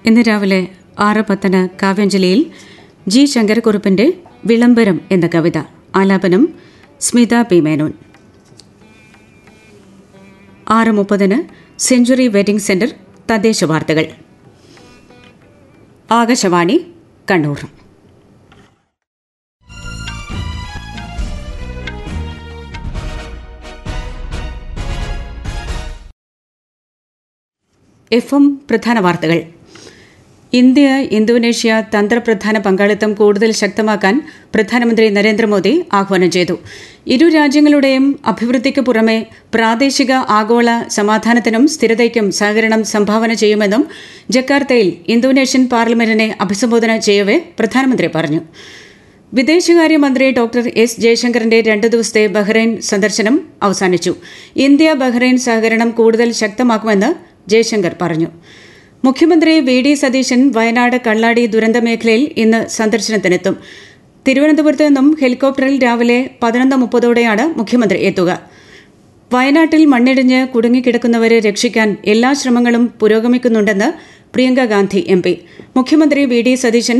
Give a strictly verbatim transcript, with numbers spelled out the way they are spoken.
ഇന്ന് രാവിലെ ആറ് പത്തിന് കാവ്യാഞ്ജലിയിൽ ജി ശങ്കരക്കുറുപ്പിന്റെ വിളംബരം എന്ന കവിത. ആലാപനം സ്മിത പി മേനോൻ. ആറ് മുപ്പതിന് സെഞ്ചുറി വെഡിംഗ് സെന്റർ തദ്ദേശ വാർത്തകൾ. ആകാശവാണി കണ്ണൂർ. എഫ് എം പ്രധാന വാർത്തകൾ. ഇന്ത്യ ഇന്തോനേഷ്യ തന്ത്രപ്രധാന പങ്കാളിത്തം കൂടുതൽ ശക്തമാക്കാൻ പ്രധാനമന്ത്രി നരേന്ദ്രമോദി ആഹ്വാനം ചെയ്തു. ഇരു രാജ്യങ്ങളുടെയും അഭിവൃദ്ധിക്ക് പുറമെ പ്രാദേശിക ആഗോള സമാധാനത്തിനും സ്ഥിരതയ്ക്കും സഹകരണം സംഭാവന ചെയ്യുമെന്നും ജക്കാർത്തയിൽ ഇന്തോനേഷ്യൻ പാർലമെന്റിനെ അഭിസംബോധന ചെയ്യവെ പ്രധാനമന്ത്രി പറഞ്ഞു. വിദേശകാര്യമന്ത്രി ഡോക്ടർ എസ് ജയശങ്കറിന്റെ രണ്ടു ദിവസത്തെ ബഹ്റൈൻ സന്ദർശനം അവസാനിച്ചു. ഇന്ത്യ ബഹ്റൈൻ സഹകരണം കൂടുതൽ ശക്തമാക്കുമെന്ന് ജയശങ്കർ പറഞ്ഞു. മുഖ്യമന്ത്രി വി ഡി സതീശൻ വയനാട് കള്ളാടി ദുരന്ത മേഖലയിൽ ഇന്ന് സന്ദർശനത്തിനെത്തും. തിരുവനന്തപുരത്ത് നിന്നും ഹെലികോപ്റ്ററിൽ രാവിലെ പതിനൊന്ന് മുപ്പതോടെയാണ് മുഖ്യമന്ത്രി എത്തുക. വയനാട്ടിൽ മണ്ണിടിഞ്ഞ് കുടുങ്ങിക്കിടക്കുന്നവരെ രക്ഷിക്കാൻ എല്ലാ ശ്രമങ്ങളും പുരോഗമിക്കുന്നുണ്ടെന്ന് പ്രിയങ്ക ഗാന്ധി എം പി. മുഖ്യമന്ത്രി വി ഡി സതീശൻ